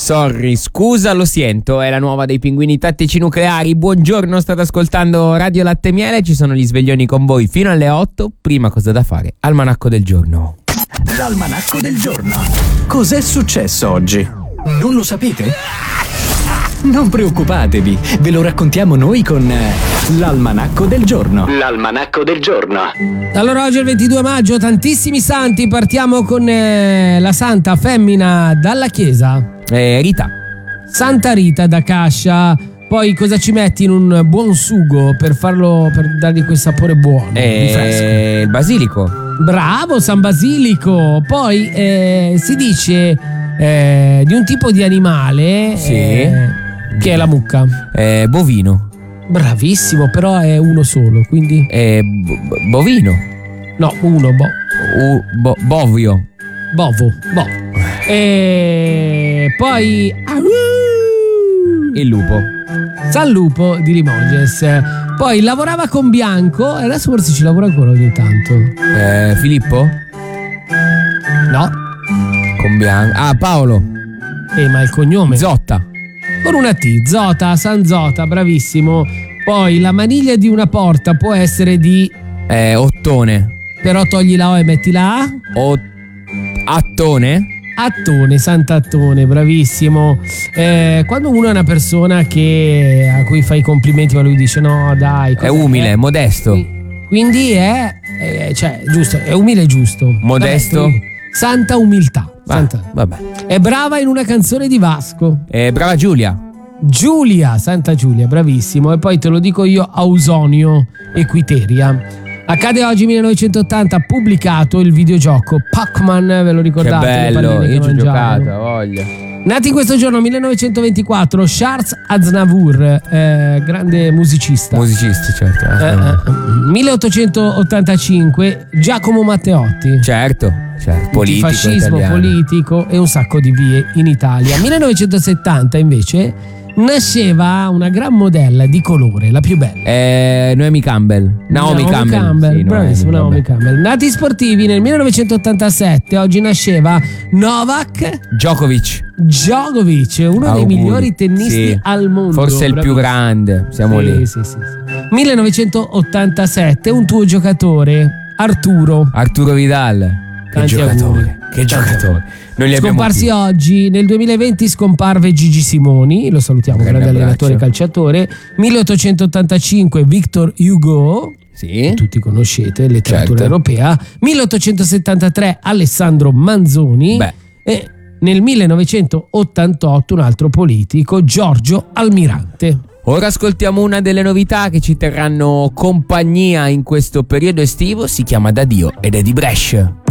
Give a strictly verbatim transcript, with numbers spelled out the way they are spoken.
Sorry, scusa, lo sento, è la nuova dei Pinguini Tattici Nucleari. Buongiorno, state ascoltando Radio Latte e Miele, ci sono gli sveglioni con voi fino alle otto. Prima cosa da fare, almanacco del giorno. L'almanacco del giorno. Cos'è successo oggi? Non lo sapete? Non preoccupatevi, ve lo raccontiamo noi con l'almanacco del giorno. L'almanacco del giorno. Allora, oggi è il ventidue maggio, tantissimi santi. Partiamo con eh, la santa femmina dalla chiesa. Eh, Rita. Santa Rita da Cascia. Poi cosa ci metti in un buon sugo per farlo, per dargli quel sapore buono? Eh, fresco. il basilico. Bravo, San Basilico. Poi eh, si dice eh, di un tipo di animale, Sì. eh, che è la mucca. Eh, bovino. Bravissimo, però è uno solo, quindi Eh, bo- bovino. no, uno, bo, U- bo- bovio. bovo, bo. E poi Il lupo. San Lupo di Limoges. Poi lavorava con Bianco e adesso forse ci lavora ancora ogni tanto. Eh, Filippo? No, Con Bianco. Ah, Paolo. eh, ma il cognome Zotta. con una T, Zota, San Zota, bravissimo. Poi la maniglia di una porta può essere di, Eh, Ottone. però togli la O e metti la A. O- Attone. Attone, Sant'Attone, bravissimo. Eh, quando uno è una persona che a cui fai i complimenti ma lui dice no dai, È cos'è? umile, modesto. Quindi è, è cioè giusto, è umile e giusto. Modesto. Vabbè, santa umiltà. Ah, Santa. vabbè. È brava in una canzone di Vasco. Eh, brava Giulia. Giulia, Santa Giulia, bravissimo. E poi te lo dico io, Ausonio Equiteria. Accade oggi millenovecentottanta, pubblicato il videogioco Pac-Man, ve lo Che ricordate? Le bello, palline che io ci ho mangiavano. giocato, voglia. Nati in questo giorno, millenovecentoventiquattro, Charles Aznavour, eh, grande musicista. Musicisti, certo. Eh, eh, milleottocentottantacinque, Giacomo Matteotti. Certo, certo. Politico Fascismo, italiano. politico e un sacco di vie in Italia. millenovecentosettanta invece nasceva una gran modella di colore, la più bella. Eh, Noemi Campbell. Naomi, Campbell. Sì, bravissimo, Naomi vabbè. Campbell. Nati sportivi nel millenovecentottantasette, oggi nasceva Novak Djokovic. Djokovic, uno dei Auguri. migliori tennisti Sì. al mondo. Forse il più Bravissimo. grande. Siamo Sì, lì. sì, sì, sì. millenovecentottantasette, un tuo giocatore, Arturo. Arturo Vidal. Che Tanti giocatore. auguri. Che Tanti giocatore. Noi li abbiamo Scomparsi qui. oggi, nel duemilaventi scomparve Gigi Simoni, lo salutiamo, Grande grande allenatore e abbraccio. calciatore. milleottocentottantacinque Victor Hugo, Sì. che tutti conoscete, letteratura Certo. europea. milleottocentosettantatré Alessandro Manzoni. Beh. E nel millenovecentottantotto un altro politico, Giorgio Almirante. Ora ascoltiamo una delle novità che ci terranno compagnia in questo periodo estivo. Si chiama Da Dio ed è di Brescia.